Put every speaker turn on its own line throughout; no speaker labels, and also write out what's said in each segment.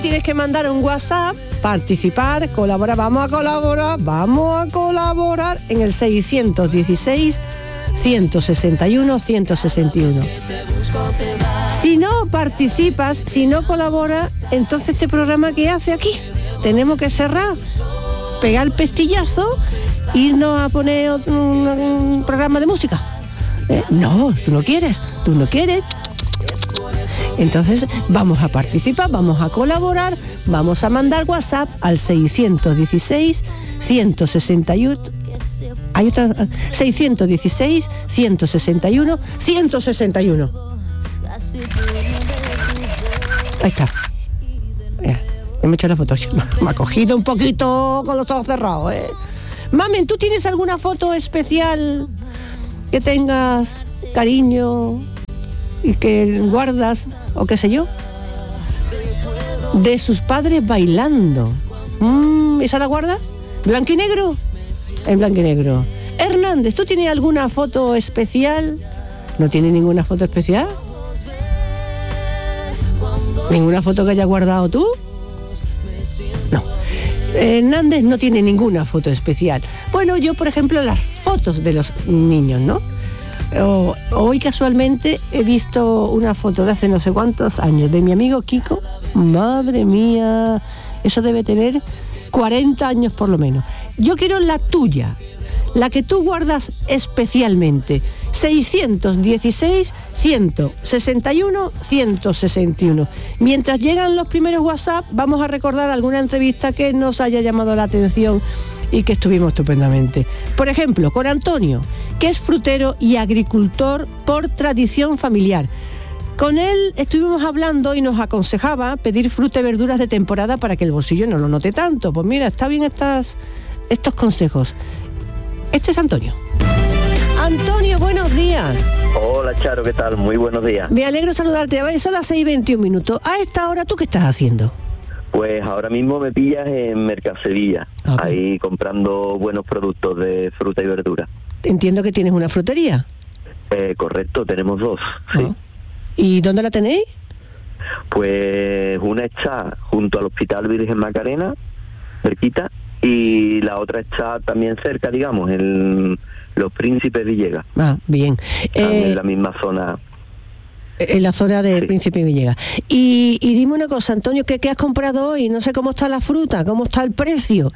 Tienes que mandar un WhatsApp, participar, colaborar. Vamos a colaborar en el 616 161 161. Si no participas, si no colaboras, entonces este programa, ¿qué hace aquí? Tenemos que cerrar, pegar el pestillazo, irnos a poner un programa de música. No, tú no quieres. Entonces vamos a participar, vamos a colaborar, vamos a mandar WhatsApp al 616 161. Hay otra, 616 161 161. Ahí está. Me he hecho la foto. Me ha cogido un poquito con los ojos cerrados, Mamen, ¿tú tienes alguna foto especial que tengas cariño y que guardas, o qué sé yo, de sus padres bailando? ¿Esa la guardas? ¿Blanco y negro? En blanco y negro. Hernández, ¿tú tienes alguna foto especial? ¿No tienes ninguna foto especial? ¿Ninguna foto que hayas guardado tú? No. Hernández no tiene ninguna foto especial. Bueno, yo, por ejemplo, las fotos de los niños, ¿no? Hoy casualmente he visto una foto de hace no sé cuántos años de mi amigo Kiko. Madre mía, eso debe tener 40 años por lo menos. Yo quiero la tuya, la que tú guardas especialmente. 616 161 161. Mientras llegan los primeros WhatsApp, vamos a recordar alguna entrevista que nos haya llamado la atención y que estuvimos estupendamente. Por ejemplo, con Antonio, que es frutero y agricultor por tradición familiar. Con él estuvimos hablando y nos aconsejaba pedir fruta y verduras de temporada para que el bolsillo no lo note tanto. Pues mira, está bien estos consejos. Este es Antonio. Antonio, buenos días.
Hola, Charo, ¿qué tal? Muy buenos días.
Me alegro saludarte. Son las 6:21. A esta hora, ¿tú qué estás haciendo?
Pues ahora mismo me pillas en Mercasevilla, ahí comprando buenos productos de fruta y verdura.
Entiendo que tienes una frutería.
Correcto, tenemos dos, sí.
¿Y dónde la tenéis?
Pues una está junto al Hospital Virgen Macarena, cerquita, y la otra está también cerca, digamos, en Los Príncipes Villegas.
Bien.
En la misma zona.
En la zona de
Sí.
Príncipe Villegas. Y dime una cosa, Antonio, ¿qué has comprado hoy? No sé cómo está la fruta, cómo está el precio.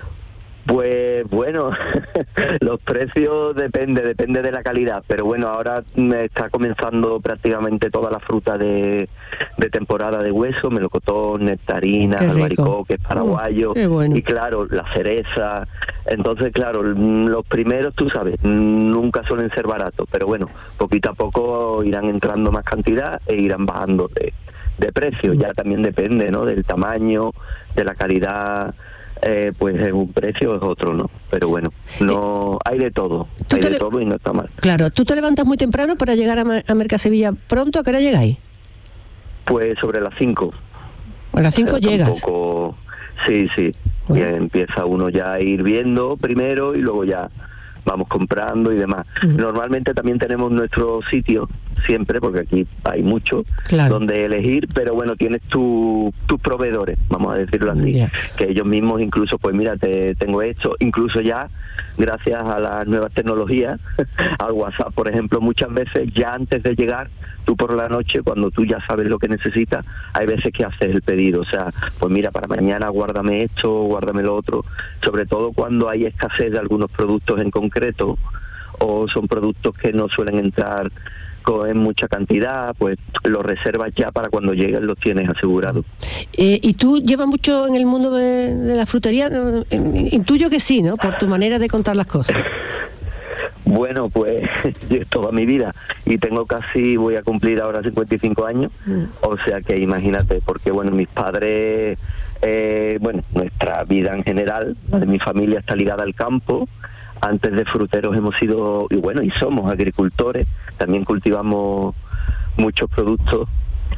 Pues bueno, los precios depende de la calidad, pero bueno, ahora está comenzando prácticamente toda la fruta de temporada de hueso, melocotón, nectarinas, albaricoques, paraguayos,
bueno.
Y claro, la cereza. Entonces, claro, los primeros, tú sabes, nunca suelen ser baratos, pero bueno, poquito a poco irán entrando más cantidad e irán bajando de precio. Ya también depende, ¿no?, del tamaño, de la calidad. Pues en un precio es otro, ¿no? Pero bueno, no hay de todo, todo y no está mal.
Claro, ¿tú te levantas muy temprano para llegar a Mercasevilla pronto? ¿A qué hora llegáis?
Pues sobre las 5.
¿A las 5 llegas?
Tampoco, sí. Bueno. Y empieza uno ya a ir viendo primero y luego ya vamos comprando y demás. Normalmente también tenemos nuestro sitio, siempre, porque aquí hay mucho, claro, donde elegir, pero bueno, tienes tus proveedores, vamos a decirlo así, que ellos mismos incluso, pues mira, tengo esto, incluso ya, gracias a las nuevas tecnologías, al WhatsApp, por ejemplo, muchas veces ya antes de llegar, tú por la noche, cuando tú ya sabes lo que necesitas, hay veces que haces el pedido, o sea, pues mira, para mañana guárdame esto, guárdame lo otro, sobre todo cuando hay escasez de algunos productos en concreto, o son productos que no suelen entrar en mucha cantidad, pues los reservas ya para cuando lleguen, los tienes asegurados. ¿Y
tú llevas mucho en el mundo de la frutería? Intuyo que sí, ¿no?, por tu manera de contar las cosas.
Bueno, pues yo toda mi vida, y voy a cumplir ahora 55 años, o sea que imagínate, porque bueno, mis padres, nuestra vida en general, la de mi familia está ligada al campo. Antes de fruteros hemos sido, y somos agricultores, también cultivamos muchos productos,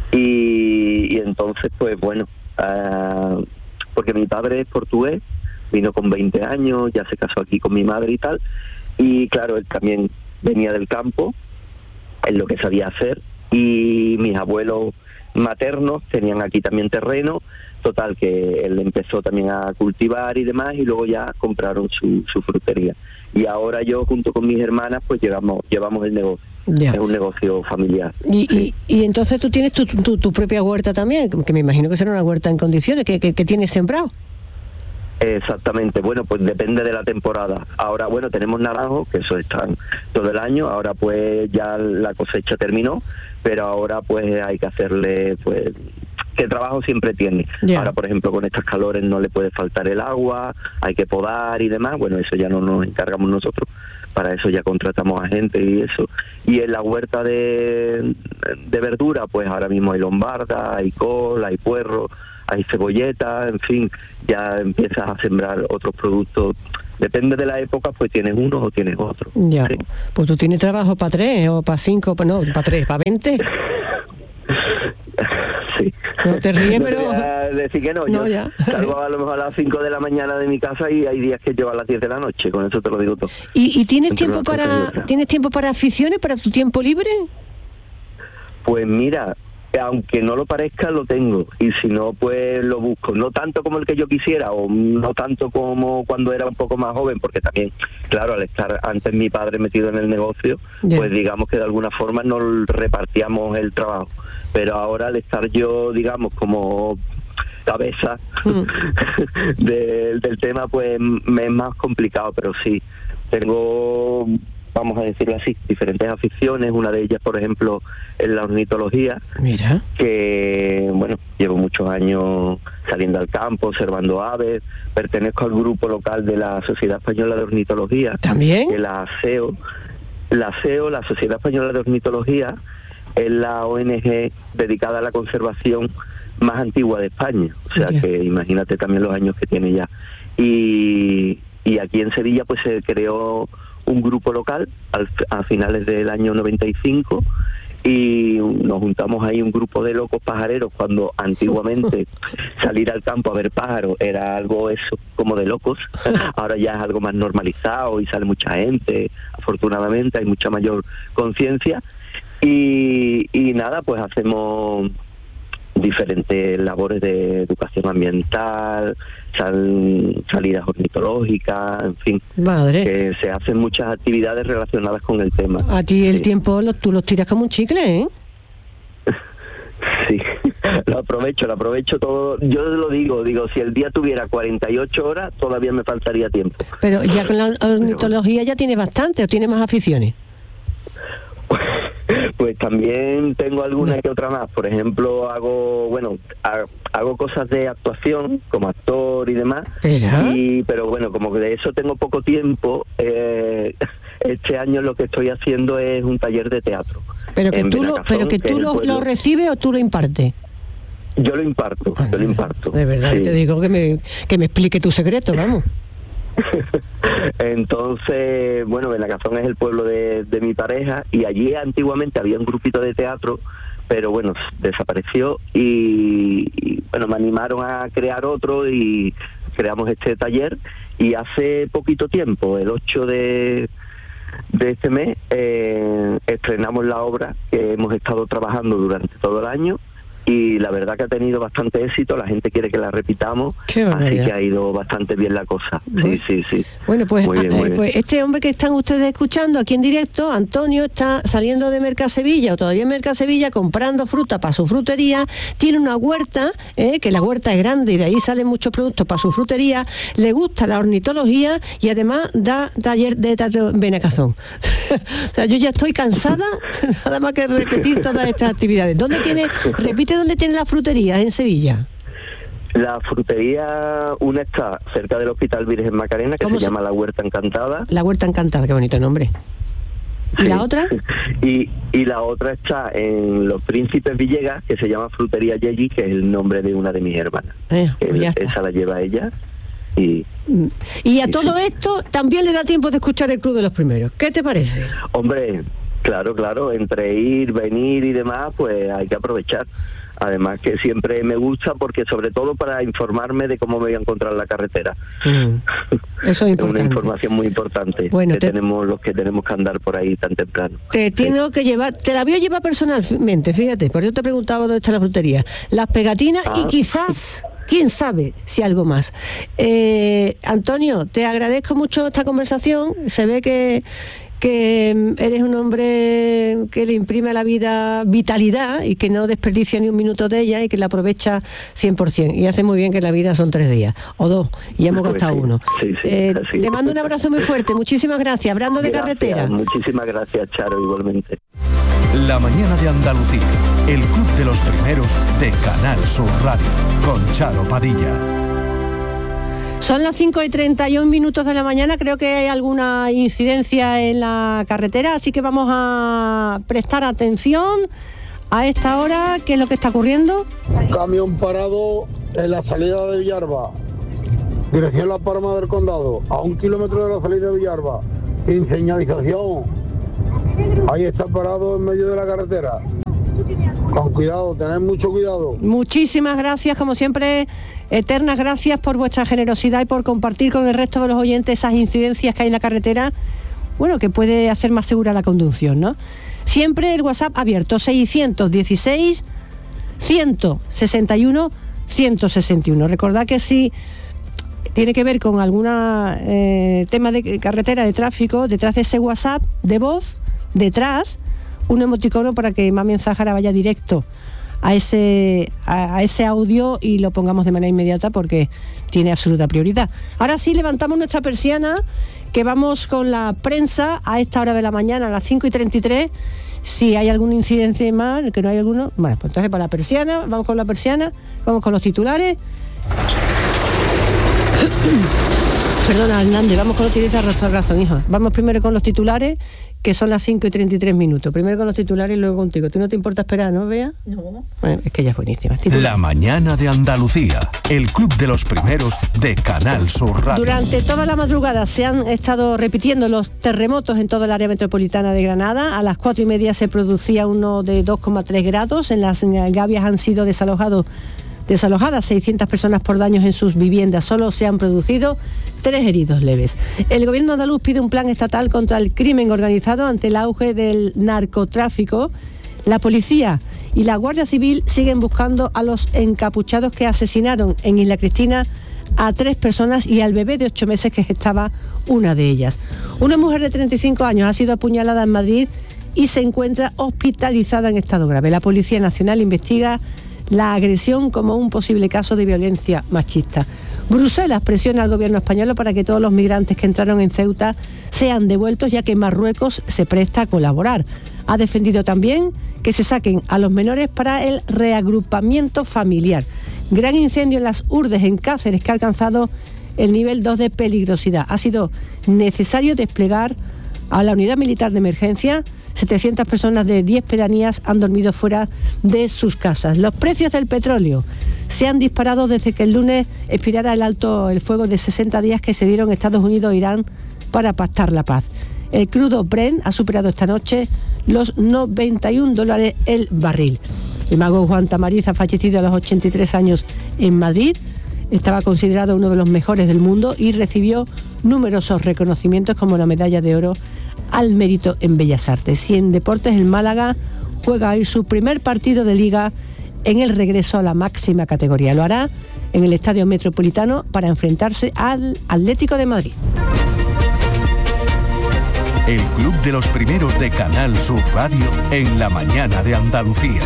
y entonces, pues bueno, porque mi padre es portugués, vino con 20 años, ya se casó aquí con mi madre y tal, y claro, él también venía del campo, es lo que sabía hacer, y mis abuelos maternos tenían aquí también terreno, Total, que él empezó también a cultivar y demás, y luego ya compraron su frutería. Y ahora yo, junto con mis hermanas, pues llevamos el negocio.
Ya.
Es un negocio familiar.
Y entonces tú tienes tu propia huerta también, que me imagino que será una huerta en condiciones, que tienes sembrado.
Exactamente, bueno, pues depende de la temporada. Ahora, bueno, tenemos naranjos, que eso están todo el año, ahora pues ya la cosecha terminó, pero ahora pues hay que hacerle, pues, que trabajo siempre tiene.
Yeah.
Ahora, por ejemplo, con estas calores no le puede faltar el agua, hay que podar y demás, bueno, eso ya no nos encargamos nosotros, para eso ya contratamos a gente y eso. Y en la huerta de verdura, pues ahora mismo hay lombarda, hay col, hay puerro, hay cebolleta, en fin, ya empiezas a sembrar otros productos. Depende de la época, pues tienes unos o tienes otros.
Ya,
¿sí?
Pues tú tienes trabajo para 3 o para 5, no, para 3, para 20.
Sí.
No te ríes,
No
pero...
te voy a decir que no,
No,
yo
ya.
salgo a lo mejor a las 5 de la mañana de mi casa y hay días que llevo a las 10 de la noche, con eso te lo digo todo.
¿Y tienes
Entre
tiempo
una cosa y otra.
tienes tiempo para aficiones, para tu tiempo libre?
Pues mira, aunque no lo parezca, lo tengo, y si no, pues lo busco. No tanto como el que yo quisiera, o no tanto como cuando era un poco más joven, porque también, claro, al estar antes mi padre metido en el negocio, pues digamos que de alguna forma nos repartíamos el trabajo. Pero ahora, al estar yo, digamos, como cabeza del tema, pues me es más complicado, pero sí, tengo, vamos a decirlo así, diferentes aficiones. Una de ellas, por ejemplo, es la ornitología.
Mira.
Que, bueno, llevo muchos años saliendo al campo, observando aves. Pertenezco al grupo local de la Sociedad Española de Ornitología.
¿También?
Que la SEO, la Sociedad Española de Ornitología, es la ONG dedicada a la conservación más antigua de España. O sea, que imagínate también los años que tiene ya. Y aquí en Sevilla pues se creó un grupo local a finales del año 95, y nos juntamos ahí un grupo de locos pajareros, cuando antiguamente salir al campo a ver pájaros era algo eso como de locos. Ahora ya es algo más normalizado y sale mucha gente, afortunadamente hay mucha mayor conciencia, y nada, pues hacemos diferentes labores de educación ambiental, salidas ornitológicas, en fin.
Madre.
Que se hacen muchas actividades relacionadas con el tema.
A ti el
sí.
tiempo tú los tiras como un chicle, ¿eh?
Sí, lo aprovecho todo. Yo lo digo, si el día tuviera 48 horas, todavía me faltaría tiempo.
Pero ya con la ornitología ya tienes bastante, ¿o tienes más aficiones?
Pues también tengo alguna que otra más. Por ejemplo, hago cosas de actuación como actor y demás. Pero bueno, como que de eso tengo poco tiempo. Este año lo que estoy haciendo es un taller de teatro. Pero que tú lo recibes o tú lo impartes. Yo lo imparto.
De verdad, sí. Te digo que me explique tu secreto, vamos.
Entonces, bueno, Benacazón es el pueblo de mi pareja, y allí antiguamente había un grupito de teatro, pero bueno, desapareció, y bueno, me animaron a crear otro y creamos este taller, y hace poquito tiempo, el 8 de este mes, estrenamos la obra que hemos estado trabajando durante todo el año, y la verdad que ha tenido bastante éxito. La gente quiere que la repitamos, así que ha ido bastante bien la cosa. Sí.
Bueno, pues, pues este hombre que están ustedes escuchando aquí en directo, Antonio, está saliendo de Mercasevilla, o todavía en Mercasevilla, comprando fruta para su frutería. Tiene una huerta, que la huerta es grande y de ahí salen muchos productos para su frutería. Le gusta la ornitología y además da taller de teatro en Benacazón. O sea, yo ya estoy cansada nada más que repetir todas estas actividades. Repite dónde tiene la frutería en Sevilla.
La frutería, una está cerca del Hospital Virgen Macarena, que se llama La Huerta Encantada.
La Huerta Encantada, qué bonito nombre. ¿Y la otra?
Y la otra está en Los Príncipes Villegas, que se llama Frutería Yeyi, que es el nombre de una de mis hermanas. Esa la lleva ella.
Y a todo esto también le da tiempo de escuchar el Club de los Primeros. ¿Qué te parece?
Hombre, claro, entre ir, venir y demás, pues hay que aprovechar. Además que siempre me gusta, porque sobre todo para informarme de cómo me voy a encontrar la carretera.
Eso es importante.
Es una información muy importante,
bueno,
tenemos los que tenemos que andar por ahí tan temprano.
Te la voy a llevar personalmente, fíjate, por eso te preguntaba dónde está la frutería. Las pegatinas y quizás quién sabe si algo más. Antonio, te agradezco mucho esta conversación. Se ve que eres un hombre que le imprime a la vida vitalidad y que no desperdicia ni un minuto de ella y que la aprovecha 100%. Y hace muy bien, que la vida son 3 días o 2 y ya hemos gastado uno.
Sí,
te mando un abrazo muy fuerte. Muchísimas gracias. Brando de Carretera.
Muchísimas gracias, Charo, igualmente.
La mañana de Andalucía, el club de los primeros de Canal Sur Radio, con Charo Padilla.
Son las 5:31 de la mañana, creo que hay alguna incidencia en la carretera, así que vamos a prestar atención a esta hora. ¿Qué es lo que está ocurriendo?
Camión parado en la salida de Villalba, dirección La Palma del Condado, a 1 kilómetro de la salida de Villalba, sin señalización. Ahí está parado en medio de la carretera. Con cuidado, tened mucho cuidado.
Muchísimas gracias, como siempre, eternas gracias por vuestra generosidad y por compartir con el resto de los oyentes esas incidencias que hay en la carretera, bueno, que puede hacer más segura la conducción, ¿no? Siempre el WhatsApp abierto, 616 161 161. Recordad que si tiene que ver con alguna tema de carretera, de tráfico, detrás de ese WhatsApp de voz, detrás un emoticono para que Mami en Záhara vaya directo a ese audio y lo pongamos de manera inmediata, porque tiene absoluta prioridad. Ahora sí, levantamos nuestra persiana, que vamos con la prensa a esta hora de la mañana, a las 5:33. Si hay algún incidente más, que no hay alguno, bueno, pues entonces para la persiana, vamos con la persiana, vamos con los titulares. Perdona, Hernández, vamos con los titulares, razón, hijo. Vamos primero con los titulares, que son las 5:33. Primero con los titulares y luego contigo. ¿Tú no te importa esperar, no, Bea?
No.
Bueno, es que ella es buenísima.
La mañana de Andalucía, el club de los primeros de Canal Sur Radio.
Durante toda la madrugada se han estado repitiendo los terremotos en toda el área metropolitana de Granada. A las 4:30 se producía uno de 2,3 grados. En las Gavias han sido desalojadas 600 personas por daños en sus viviendas. Solo se han producido 3 heridos leves. El gobierno andaluz pide un plan estatal contra el crimen organizado ante el auge del narcotráfico. La policía y la Guardia Civil siguen buscando a los encapuchados que asesinaron en Isla Cristina a 3 personas y al bebé de 8 meses que gestaba una de ellas. Una mujer de 35 años ha sido apuñalada en Madrid y se encuentra hospitalizada en estado grave. La Policía Nacional investiga la agresión como un posible caso de violencia machista. Bruselas presiona al gobierno español para que todos los migrantes que entraron en Ceuta sean devueltos, ya que Marruecos se presta a colaborar. Ha defendido también que se saquen a los menores para el reagrupamiento familiar. Gran incendio en las Urdes, en Cáceres, que ha alcanzado el nivel 2 de peligrosidad. Ha sido necesario desplegar a la unidad militar de emergencia. 700 personas de 10 pedanías han dormido fuera de sus casas. Los precios del petróleo se han disparado desde que el lunes expirara el fuego de 60 días que se dieron Estados Unidos e Irán para pactar la paz. El crudo Brent ha superado esta noche los $91 el barril. El mago Juan Tamariz ha fallecido a los 83 años en Madrid. Estaba considerado uno de los mejores del mundo y recibió numerosos reconocimientos como la medalla de oro al mérito en Bellas Artes. Y en deportes, el Málaga juega hoy su primer partido de Liga en el regreso a la máxima categoría. Lo hará en el Estadio Metropolitano para enfrentarse al Atlético de Madrid.
El club de los primeros de Canal Sur Radio en la mañana de Andalucía.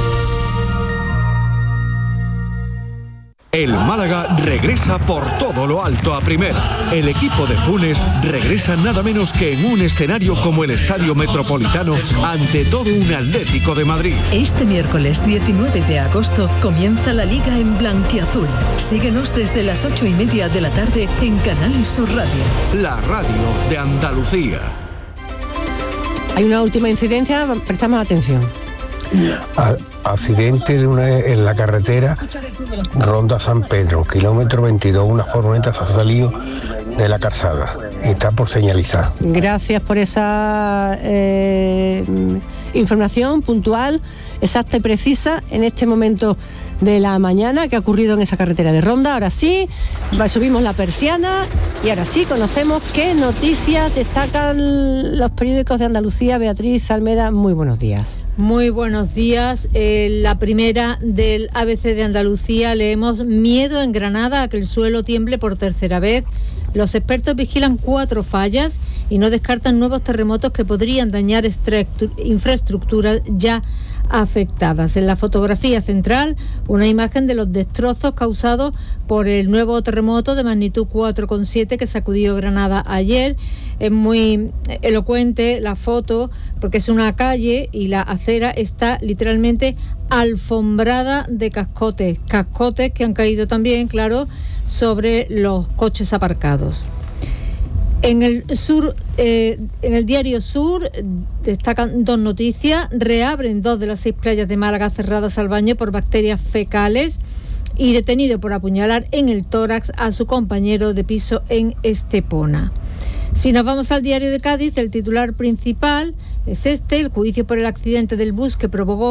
El Málaga regresa por todo lo alto a primera. El equipo de Funes regresa nada menos que en un escenario como el Estadio Metropolitano ante todo un Atlético de Madrid.
Este miércoles 19 de agosto comienza la Liga en blanquiazul. Síguenos desde las 8:30 de la tarde en Canal Sur Radio.
La radio de Andalucía.
Hay una última incidencia, prestamos atención.
Accidente en la carretera Ronda San Pedro, kilómetro 22, una furgoneta se ha salido de la calzada y está por señalizar.
Gracias por esa información puntual, exacta y precisa en este momento de la mañana que ha ocurrido en esa carretera de Ronda. Ahora sí, subimos la persiana y ahora sí conocemos qué noticias destacan los periódicos de Andalucía. Beatriz Almeda, muy buenos días.
Muy buenos días. La primera del ABC de Andalucía, leemos: miedo en Granada a que el suelo tiemble por tercera vez. Los expertos vigilan 4 fallas y no descartan nuevos terremotos que podrían dañar infraestructuras ya afectadas. En la fotografía central, una imagen de los destrozos causados por el nuevo terremoto de magnitud 4,7 que sacudió Granada ayer. Es muy elocuente la foto porque es una calle y la acera está literalmente alfombrada de cascotes que han caído también, claro, sobre los coches aparcados. En el sur, en el diario Sur destacan 2 noticias: reabren 2 de las 6 playas de Málaga cerradas al baño por bacterias fecales, y detenido por apuñalar en el tórax a su compañero de piso en Estepona. Si nos vamos al diario de Cádiz, el titular principal es este: el juicio por el accidente del bus que provocó